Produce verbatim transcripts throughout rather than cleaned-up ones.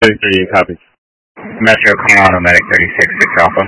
thirty-three, copy. Metro Coronado Medic thirty-six, six Alpha.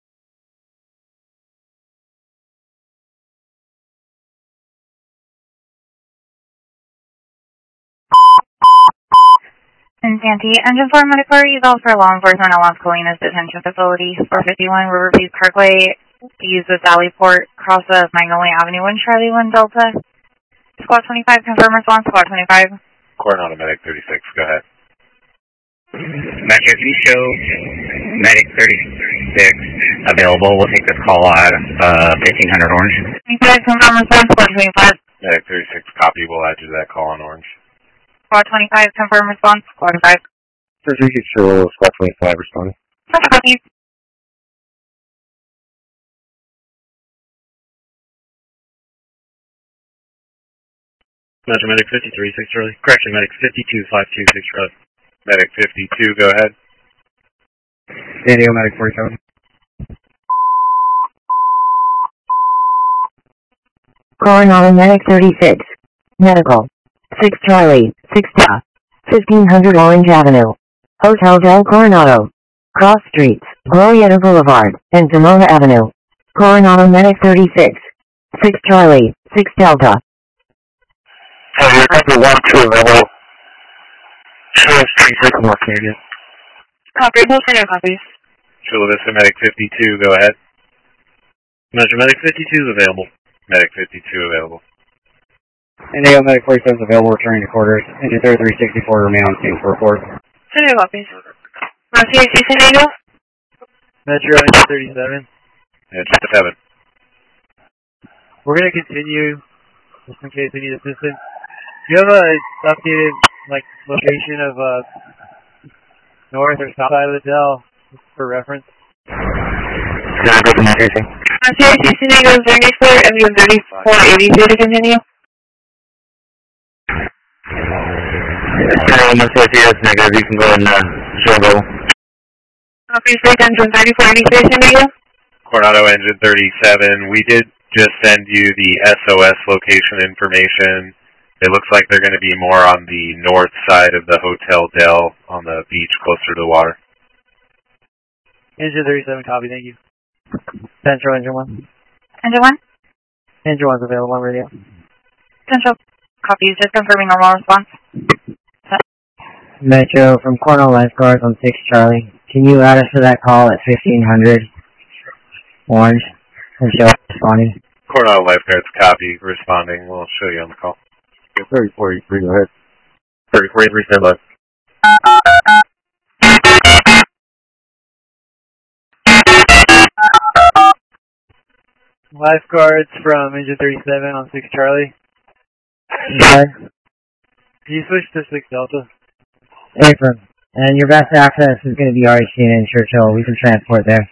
In Santee, engine four medic four, eval for law enforcement at Las Colinas Detention Facility, four fifty-one Riverview Parkway, use the Sally Port, cross of Magnolia Avenue, one Charlie, one Delta. Squad twenty-five, confirm response, Squad twenty-five. Coronado Medic thirty-six, go ahead. Metro, can you show Medic thirty-six available? We'll take this call at uh, fifteen hundred Orange. twenty-five, confirm response, Squad twenty-five. Medic thirty-six, copy, we'll add you to that call on Orange. Squad twenty-five, confirm response, Squad twenty-five. Sir, you could show Squad twenty-five responding. Copy. Metro Medic fifty-three, six Charlie. Correction, Medic fifty-two, five two, six Charlie. Medic fifty-two, go ahead. San Diego Medic forty-seven. Coronado Medic thirty-six. Medical. six Charlie, six Delta. fifteen hundred Orange Avenue. Hotel del Coronado. Cross Streets, Glorieta Boulevard, and Pomona Avenue. Coronado Medic thirty-six. six Charlie, six Delta. Oh, you're copy one two available. Chula thirty-six North Canadian. Copy, both for no copies. Chula Vista Medic fifty-two, go ahead. Metro Medic fifty-two is available. Medic fifty-two available. San Diego Medic forty-seven is available, returning to quarters. Engine thirty-three sixty-four remain on scene for report. San Diego copies. C I C San Diego? Metro Engine thirty-seven. Engine seven. We're going to continue, just in case we need assistance. Do you have a updated, like, location of, uh, north or south side of the Dell, just for reference? Can I go from there, C I C San Diego thirty-four, M U thirty-four eighty-two to continue. San Diego Medic negative, you can go and uh, show go. Copy, Flight Engine thirty-four eighty-three San Diego. Coronado Engine thirty-seven, we did just send you the S O S location information. It looks like they're going to be more on the north side of the Hotel Del on the beach closer to the water. Engine thirty-seven, copy, thank you. Central Engine one. Engine one? Engine one's available on radio. Central copies, just confirming normal response. Metro from Coronado Lifeguards on six Charlie. Can you add us to that call at fifteen hundred Orange and show us responding? Coronado Lifeguards, copy, responding. We'll show you on the call. thirty-four eighty-three, go ahead. thirty-four eighty-three, stand by. Lifeguards from Engine thirty-seven on six Charlie. Okay. Can you switch to six Delta? Affirm. And your best access is going to be R H C in Churchill. We can transport there.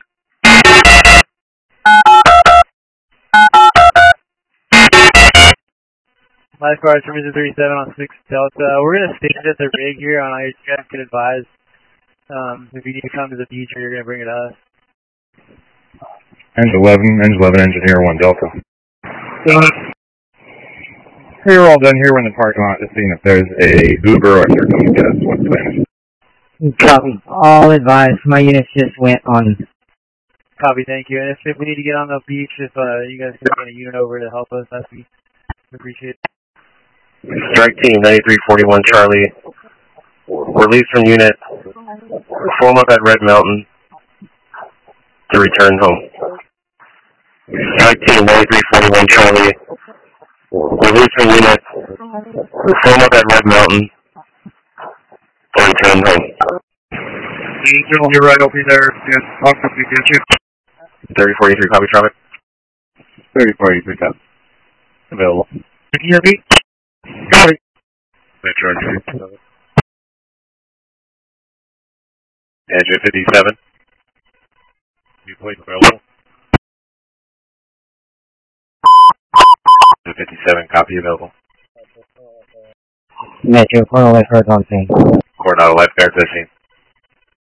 Lifeguards from Engine thirty-seven on six Delta. We're going to stand at the rig here on I H C. You guys can advise um, if you need to come to the beach or you're going to bring it to us. Engine eleven, Engine eleven, Engineer one Delta. So, Hey, we're all done here. We're in the parking lot just seeing if there's a Uber or if they're coming to get us. What's the plan? copy. All advised. My units just went on. Copy, thank you. And if, if we need to get on the beach, if uh, you guys can get a unit over to help us, that'd be appreciated. Strike team ninety-three forty-one Charlie. Release from unit. Form up at Red Mountain to return home. Strike team ninety-three forty-one Charlie. Release from unit. Form up at Red Mountain to return home. You're right over there. Yes, I'll copy, get you. thirty forty-three, copy traffic. thirty-four eighty-three, copy. Available. Can you hear me? Copy. Metro Engine. Engine fifty-seven. Viewpoint available. Engine fifty-seven, copy available. Metro, Coronado Lifeguards on scene. Coronado Lifeguards, I see.